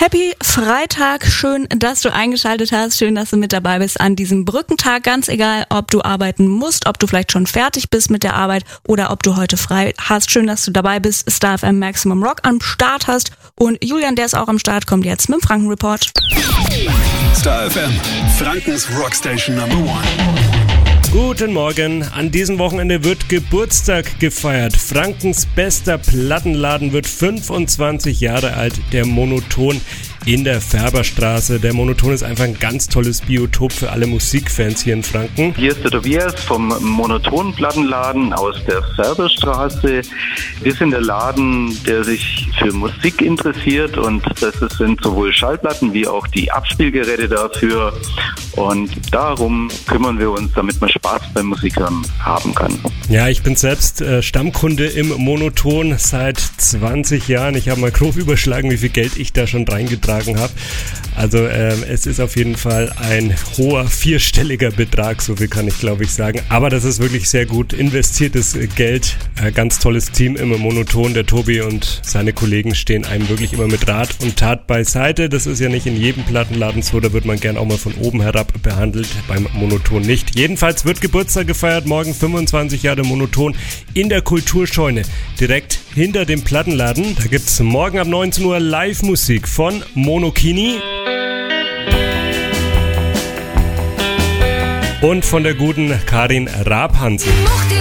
Happy Freitag, schön, dass du eingeschaltet hast, schön, dass du mit dabei bist an diesem Brückentag, ganz egal, ob du arbeiten musst, ob du vielleicht schon fertig bist mit der Arbeit oder ob du heute frei hast. Schön, dass du dabei bist, Star FM Maximum Rock am Start hast und Julian, der ist auch am Start, kommt jetzt mit dem Franken-Report. Star FM, Frankens Rockstation Number 1. Guten Morgen. An diesem Wochenende wird Geburtstag gefeiert. Frankens bester Plattenladen wird 25 Jahre alt, der Monoton in der Färberstraße. Der Monoton ist einfach ein ganz tolles Biotop für alle Musikfans hier in Franken. Hier ist der Tobias vom Monoton Plattenladen aus der Färberstraße. Wir sind der Laden, der sich für Musik interessiert und das sind sowohl Schallplatten wie auch die Abspielgeräte dafür und darum kümmern wir uns, damit man Spaß beim Musikhören haben kann. Ja, ich bin selbst Stammkunde im Monoton seit 20 Jahren. Ich habe mal grob überschlagen, wie viel Geld ich da schon reingetragen habe. Also es ist auf jeden Fall ein hoher vierstelliger Betrag, so viel kann ich glaube ich sagen. Aber das ist wirklich sehr gut investiertes Geld. Ganz tolles Team im Monoton. Der Tobi und seine Kollegen stehen einem wirklich immer mit Rat und Tat beiseite. Das ist ja nicht in jedem Plattenladen so, da wird man gern auch mal von oben herab behandelt, beim Monoton nicht. Jedenfalls wird Geburtstag gefeiert, morgen 25 Jahre Monoton in der Kulturscheune, direkt hinter dem Plattenladen. Da gibt's morgen ab 19 Uhr Live-Musik von Monokini und von der guten Karin Rabhansen.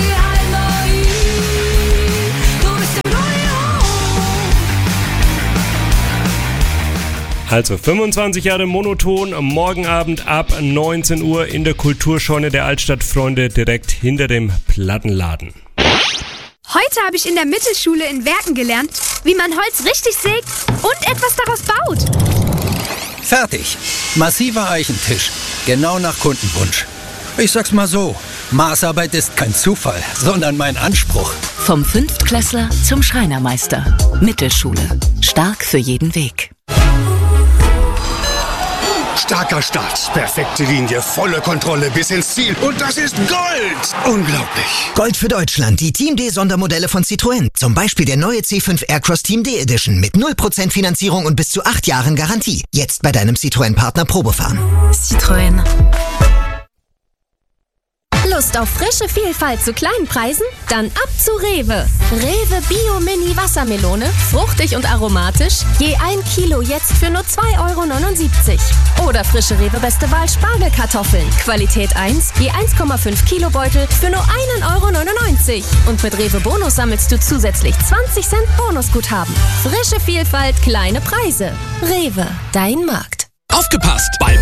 Also 25 Jahre Monoton, morgen Abend ab 19 Uhr in der Kulturscheune der Altstadtfreunde direkt hinter dem Plattenladen. Heute habe ich in der Mittelschule in Werken gelernt, wie man Holz richtig sägt und etwas daraus baut. Fertig. Massiver Eichentisch. Genau nach Kundenwunsch. Ich sag's mal so, Maßarbeit ist kein Zufall, sondern mein Anspruch. Vom Fünftklässler zum Schreinermeister. Mittelschule. Stark für jeden Weg. Starker Start, perfekte Linie, volle Kontrolle bis ins Ziel. Und das ist Gold! Unglaublich. Gold für Deutschland, die Team D Sondermodelle von Citroën. Zum Beispiel der neue C5 Aircross Team D Edition mit 0% Finanzierung und bis zu 8 Jahren Garantie. Jetzt bei deinem Citroën-Partner Probefahren. Citroën. Lust auf frische Vielfalt zu kleinen Preisen? Dann ab zu Rewe. Rewe Bio Mini Wassermelone, fruchtig und aromatisch, je 1 Kilo jetzt für nur 2,79 €. Oder frische Rewe Beste Wahl Spargelkartoffeln, Qualität 1, je 1,5 Kilo Beutel für nur 1,99 €. Und mit Rewe Bonus sammelst du zusätzlich 20 Cent Bonusguthaben. Frische Vielfalt, kleine Preise. Rewe, dein Markt. Aufgepasst! Bald